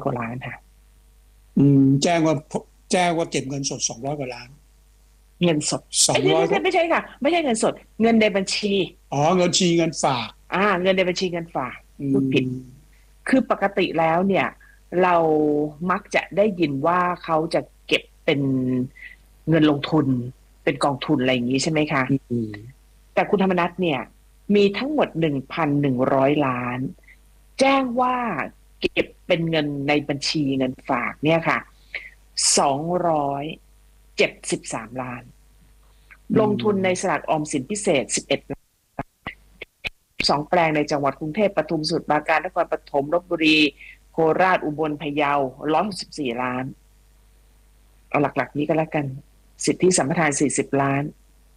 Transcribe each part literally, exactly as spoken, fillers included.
กว่าล้านค่ะอืมแจ้งว่าแจ้งว่าเก็บเงินสดสองร้อยกว่าล้านเงินสดสอเอ้ยไม่ไม่ใช่งร้อยก็ไม่ใช่ค่ะไม่ใช่เงินสดเงินในบัญชีอ๋อเงินชีเงินฝากอ่าเงินในบัญชีเงินฝากอืพูดผิดมคือปกติแล้วเนี่ยเรามักจะได้ยินว่าเขาจะเก็บเป็นเงินลงทุนเป็นกองทุนอะไรอย่างนี้ใช่ไหมคะอืมแต่คุณธรรมนัฐเนี่ยมีทั้งหมดหนึ่งพันหนึ่งร้อยล้านแจ้งว่าเก็บเป็นเงินในบัญชีเงินฝากเนี่ยค่ะสองร้อยเจ็ดสิบสามล้านอืลงทุนในสมลากออมสินพิเศษสิบเอ็ด สองแปลงในจังหวัดกรุงเทพปทุมสมุทรปราการนครปฐมลพบุรีโคราชอุบลพะเยาร้อยหกสิบสี่ล้านเอาหลักๆนี้ก็แล้วกันสิทธิสัมปทานสี่สิบล้าน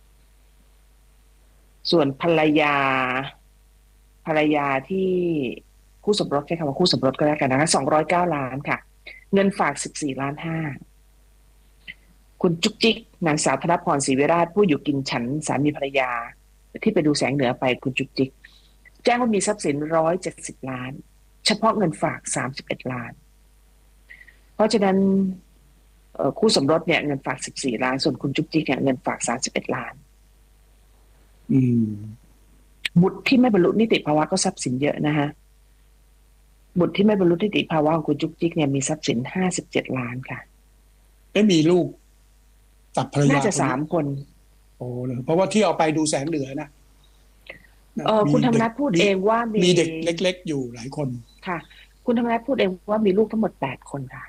ส่วนภรรยาภรรยาที่คู่สมรสใช้คำว่าคู่สมรสก็แล้วกันนะคะสองร้อยเก้าล้านค่ะเงินฝากสิบสี่ล้านห้าคุณจุกจิกนางสาวธนพรศรีวิราชผู้อยู่กินฉันสามีภรรยาที่ไปดูแสงเหนือไปคุณจุกจิก แจ้งว่ามีทรัพย์สินร้อยเจ็ดสิบล้านเฉพาะเงินฝากสามสิบเอ็ดล้านเพราะฉะนั้นคู่สมรสเนี่ยเงินฝากสิบสี่ล้านส่วนคุณจุ๊กจิ๊กเนี่ยเงินฝากสามสิบเอ็ดล้านอืมบุตรที่ไม่บรรลุนิติภาวะก็ทรัพย์สินเยอะนะฮะบุตรที่ไม่บรรลุนิติภาวะของคุณจุ๊กจิ๊กเนี่ยมีทรัพย์สินห้าสิบเจ็ดล้านค่ะไม่มีลูกกับภรรน่าจะยาคนนี้สามคนโอ้เลยเพราะว่าที่เอาไปดูแสงเหนือนะนะเออมีคุณธรรมเด็กนัฐพูดมีเองว่ามีมีเด็กเล็กๆอยู่หลายคนค่ะคุณธรรมนัฐพูดเองว่ามีลูกทั้งหมดแปดคนค่ะ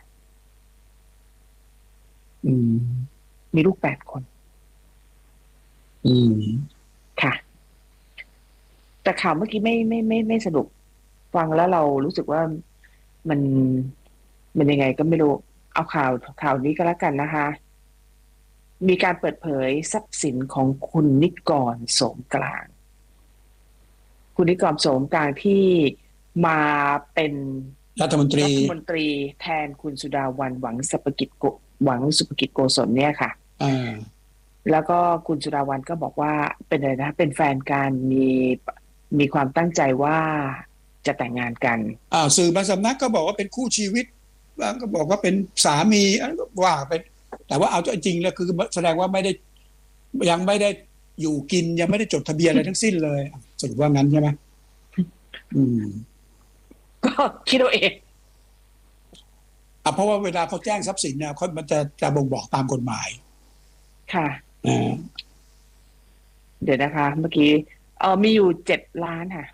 อืมมีลูกแปดคนอืมค่ะแต่ข่าวเมื่อกี้ไม่ไม่ไม่ไม่สนุกฟังแล้วเรารู้สึกว่ามันมันยังไงก็ไม่รู้เอาข่าวข่าวนี้ก็แล้วกันนะคะมีการเปิดเผยทรัพย์สินของคุณนิกรโสมกลางคุณนิกรโสมกลางที่มาเป็นรัฐมนตรีรัฐมนตรีแทนคุณสุดาวันหวังสุภกิจโกหวังสุภกิจโกศลเนี่ยค่ะอ่าแล้วก็คุณสุดาวันก็บอกว่าเป็นอะไรนะเป็นแฟนกันมีมีความตั้งใจว่าจะแต่งงานกันอ่าสื่อบางสำนักก็บอกว่าเป็นคู่ชีวิตบางก็บอกว่าเป็นสามีอะไรก็ว่าไปแต่ว่าเอาจริงๆแล้วคือแสดงว่าไม่ได้ยังไม่ได้อยู่กินยังไม่ได้จดทะเบียนอะไรทั้งสิ้นเลยสรุปว่างั้นใช่ไหมอืมก็คิดเอาเองอ่ะเพราะว่าเวลาเขาแจ้งทรัพย์สินเนี่ยเขามันจะจะบ่งบอกตามกฎหมายค่ะอ่าเดี๋ยวนะคะเมื่อกี้เออมีอยู่เจ็ดล้านค่ะ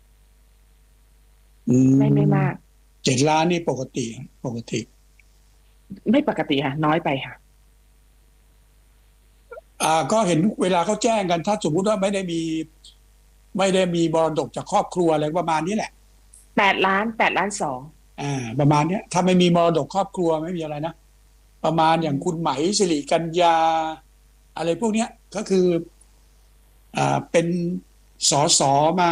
อืไม่ไม่มมากเจ็ดล้านนี่ปกติปกติไม่ปกติค่ะน้อยไปค่ะอ่าก็เห็นเวลาเขาแจ้งกันถ้าสมมุติว่าไม่ได้มีไม่ได้มีมรดกจากครอบครัวอะไรประมาณนี้แหละแปดล้านแปดล้านสองอ่าประมาณเนี้ยถ้าไม่มีมรดกครอบครัวไม่มีอะไรนะประมาณอือย่างคุณไหมมสิริกัญญาอะไรพวกเนี้ยก็คืออ่าเป็นสสมา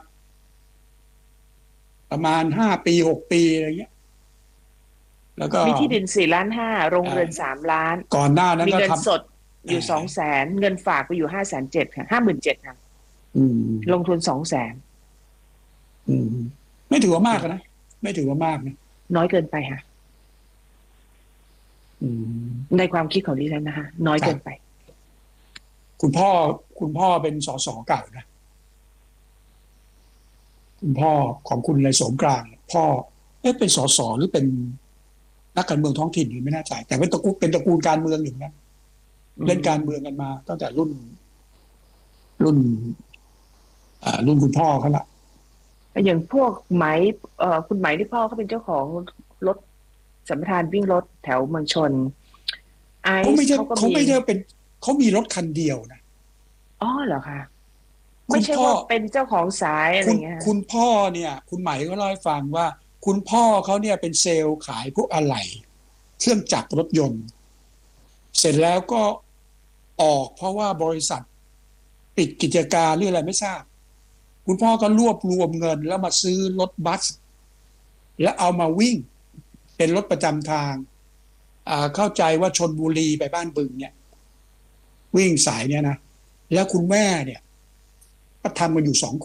ประมาณห้าปีหกปีอะไรเงี้ยแล้วก็มีที่ดินสี่ล้านห้าโรงอ่เรือนาสามล้านก่อนหน้านั้นมีก็ทเงินสดำอยู่สองอ่าแสนเงินฝากไปอยู่ห้าแสนเจ็ดค่ะห้าหมื่นเจ็ดค่ะอืลงมทุนสองแสนอืมไม่ถือว่ามากค่ะนะไม่ถือว่ามากนะน้อยเกินไปค่ะอืมในความคิดของดิฉันนะคะน้อยครับเกินไปคุณพ่อคุณพ่อเป็นสสเก่านะคุณพ่อของคุณในสมกลางพ่อเอ๊ะเป็นสสหรือเป็นนักการเมืองท้องถิ่นหรือไม่แน่ใจแต่เป็นตระกูลเป็นตระกูลการเมืองอยู่นะอืเล่นการเมืองมกันมาตั้งแต่รุ่นรุ่นอ่ารุ่นคุณพ่อเขาละอย่างพวกไหมเอ่อคุณไหมที่พ่อเขาเป็นเจ้าของรถสัมปทานวิ่งรถแถวเมืองชนไอเขาไม่ใช่เขาซ์เขาก็มีไม่ใช่เป็นเขามีรถคันเดียวนะอ๋อเหรอคะไม่คุณพ่อใช่ว่าเป็นเจ้าของสายอะไรคุณเงี้ยคุณพ่อเนี่ยคุณไหมก็เล่าให้ฟังว่าคุณพ่อเขาเนี่ยเป็นเซลล์ขายพวกอะไหล่เครื่องจักรรถยนต์เสร็จแล้วก็ออกเพราะว่าบริษัทปิดกิจการหรืออะไรไม่ทราบ คุณพ่อก็รวบรวมเงินแล้วมาซื้อรถบัสแล้วเอามาวิ่งเป็นรถประจำทางอ่าเข้าใจว่าชลบุรีไปบ้านบึงเนี่ยวิ่งสายเนี่ยนะแล้วคุณแม่เนี่ยก็ทำกันอยู่สองคน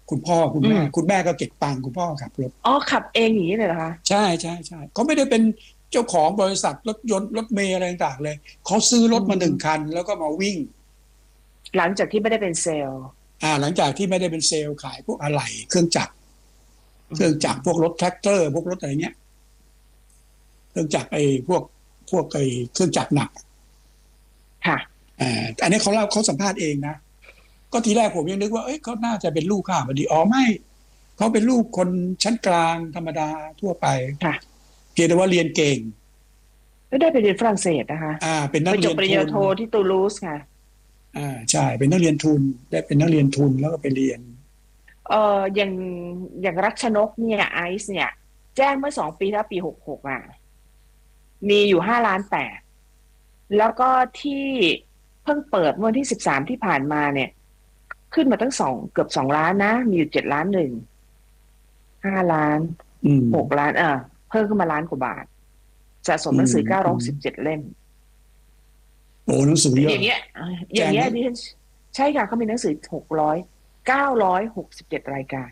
คุณพ่อคุณแม่คุณแม่ก็เก็บตังค์คุณพ่อขับรถอ๋อขับเองอย่างนี้เลยเหรอคะใช่ใช่ใช่เขาไม่ได้เป็นเจ้าของบริษัทรถยนต์รถเมล์อะไรต่างๆเลยเขาซื้อรถมาหนึ่งคันแล้วก็มาวิ่งหลังจากที่ไม่ได้เป็นเซลล์อ่าหลังจากที่ไม่ได้เป็นเซลล์ขายพวกอะไหล่เครื่องจักรเครื่องจักรพวกรถแทรกเตอร์พวกรถอะไรเงี้ยเครื่องจักรไอ้พวกพวกไอ้เครื่องจักรหนักค่ะอ่าอันนี้เขาเล่าเขาสัมภาษณ์เองนะก็ทีแรกผมยังนึกว่าเอ้ยเขาน่าจะเป็นลูกข้าพอดีอ๋อไม่เขาเป็นลูกคนชั้นกลางธรรมดาทั่วไปค่ะเพียงแต่ว่าเรียนเก่งก็ได้ไปเรียนฝรั่งเศสนะคะอ่าเป็นนัไปกเรียนจบปริญทุนญาโทที่ตูลูสค่ะอ่าใช่เป็นนักเรียนทุนได้เป็นนักเรียนทุนแล้วก็ไปเรียนเอ่ออย่างอย่างรักชนกเนี่ยไอซ์เนี่ยแจ้งเมื่อสองปีถ้าปีหกหกอ่ะมีอยู่ห้าล้านแปดแล้วก็ที่เพิ่งเปิดวันที่สิบสามที่ผ่านมาเนี่ยขึ้นมาตั้งสองเกือบสองล้านนะมีอยู่เจ็ดล้านหนึ่งห้าล้านหกล้านเออเพิ่มขึ้นมาล้านกว่าบาทสะสมหนังสือเก้าร้อยสิบเจ็ดเล่มโอ้หนังสือเยอะอย่างเงี้ยอย่างเงี้ยดิฉันใช่ค่ะเขามีหนังสือหกร้อยเก้าร้อยหกสิบเจ็ดรายการ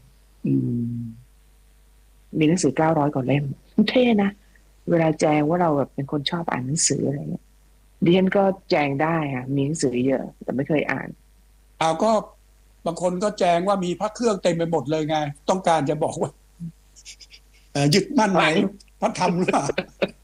มีหนังสือเก้าร้อยกว่าเล่มเท่นะเวลาแจ้งว่าเราแบบเป็นคนชอบอ่านหนังสืออะไรเงี้ยดิฉันก็แจ้งได้ค่ะมีหนังสือเยอะแต่ไม่เคยอ่านเอาก็บางคนก็แจ้งว่ามีพระเครื่องเต็มไปหมดเลยไงต้องการจะบอกว่ายึดมั่นในพระธรรมหรือเปล่า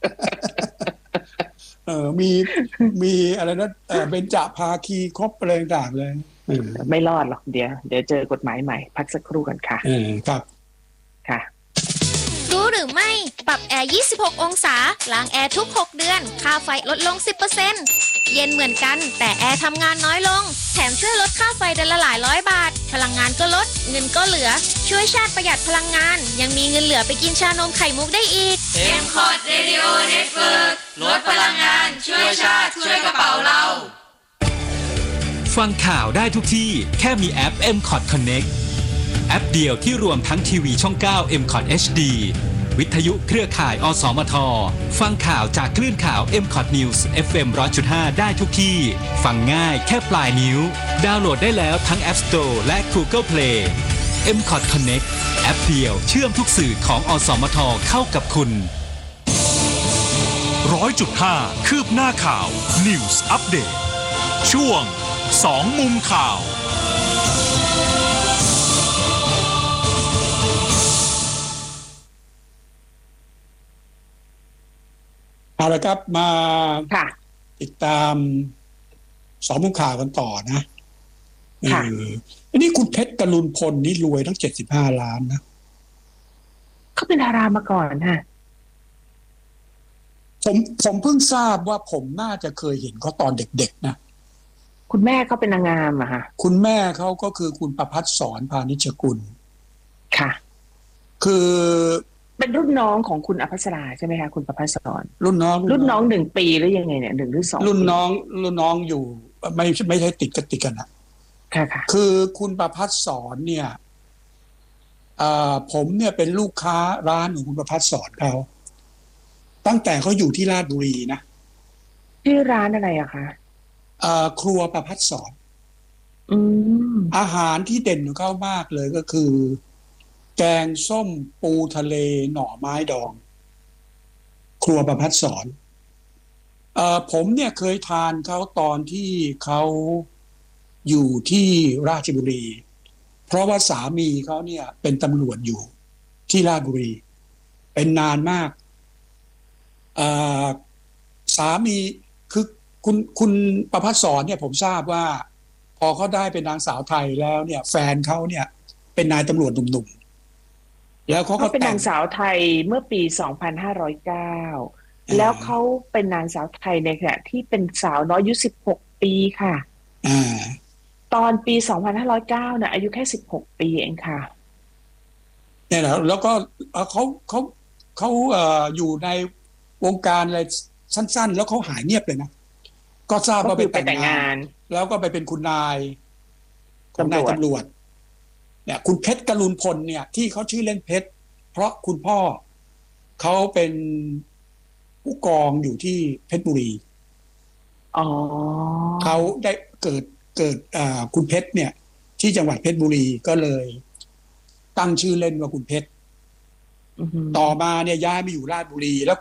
เออมีมีอะไรนะเบญจภาคีครบอะไรต่างๆเลยไม่รอดหรอกเดี๋ยวเดี๋ยวเจอกฎหมายใหม่พักสักครู่กันค่ะเออครับค่ะรู้หรือไม่ปรับแอร์ยี่สิบหกองศาล้างแอร์ทุกหกเดือนค่าไฟลดลง สิบเปอร์เซ็นต์ เย็นเหมือนกันแต่แอร์ทำงานน้อยลงแถมช่วยลดค่าไฟเดือนละหลายร้อยบาทพลังงานก็ลดเงินก็เหลือช่วยชาติประหยัดพลังงานยังมีเงินเหลือไปกินชานมไข่มุกได้อีกเอ็ม คอ ที Radio Network ลดพลังงานช่วยชาติช่วยกระเป๋าเราฟังข่าวได้ทุกที่แค่มีแอป เอ็ม คอ ที Connect แอปเดียวที่รวมทั้งทีวีช่อง เก้า เอ็ม คอ ที เอช ดี วิทยุเครือข่าย อสมท ฟังข่าวจากคลื่นข่าว เอ็ม คอ ที News เอฟ เอ็ม หนึ่งร้อยจุดห้า ได้ทุกที่ฟังง่ายแค่ปลายนิ้วดาวน์โหลดได้แล้วทั้ง App Store และ Google Play เอ็ม คอ ที Connect แอปเดียวเชื่อมทุกสื่อของอสมทเข้ากับคุณร้อยจุดห้า คืบหน้าข่าว News Update ช่วงสองมุมข่าวเอาละครับมาติดตามสองมุมข่าวกันต่อนะเอออันนี้คุณเพชรกรุณพลนี่รวยทั้งเจ็ดสิบห้าล้านนะเขาเป็นดารามาก่อนฮะผมผมเพิ่งทราบว่าผมน่าจะเคยเห็นเขาตอนเด็กๆนะคุณแม่เขาเป็นนางงามอะค่ะคุณแม่เขาก็คือคุณประภัสสรพานิชกุลค่ะคือเป็นรุ่นน้องของคุณอภัสราใช่ไหมคะคุณประภัสสรรุ่นน้องรุ่นน้องหนึ่งปีหรือยังไงเนี่ยหนึ่งหรือสองรุ่นน้องรุ่นน้องอยู่ไม่ไม่ใช่ติดกันติดกันนะค่ะค่ะคือคุณประภัสสรเนี่ยผมเนี่ยเป็นลูกค้าร้านของคุณประภัสสรเขาตั้งแต่เขาอยู่ที่ราชบุรีนะชื่อร้านอะไรอะคะครัวประภัสสรอืมอาหารที่เด่นของเขามากเลยก็คือแกงส้มปูทะเลหน่อไม้ดองครัวประภัสสรผมเนี่ยเคยทานเขาตอนที่เขาอยู่ที่ราชบุรีเพราะว่าสามีเขาเนี่ยเป็นตำรวจอยู่ที่ราชบุรีเป็นนานมากสามีคือคุณคุณประภัสสรเนี่ยผมทราบว่าพอเขาได้เป็นนางสาวไทยแล้วเนี่ยแฟนเขาเนี่ยเป็นนายตำรวจหนุ่มๆแล้วเขาก็เป็นนางสาวไทยเมื่อปีสองพันห้าร้อยเก้าแล้วเขาเป็นนางสาวไทยในขณะที่เป็นสาวน้อยอายุสิบหกปีค่ะตอนปีสองพันห้าร้อยเก้าเนี่ยอายุแค่สิบหกปีเองค่ะเนี่ยแหละแล้วก็เขาเขาเขาเอ่ออยู่ในวงการอะไรสั้นๆแล้วเขาหายเงียบเลยนะก็ทราบว่าไปแต่งงานแล้วก็ไปเป็นคุณนายของนายตำรวจเนี่ยคุณเพชรกรุณพลเนี่ยที่เขาชื่อเล่นเพชรเพราะคุณพ่อเขาเป็นผู้กองอยู่ที่เพชรบุรีอ๋อเขาได้เกิดเกิดอ่าคุณเพชรเนี่ยที่จังหวัดเพชรบุรีก็เลยตั้งชื่อเล่นว่าคุณเพชรอือฮึต่อมาเนี่ยย้ายมาอยู่ราชบุรีแล้ว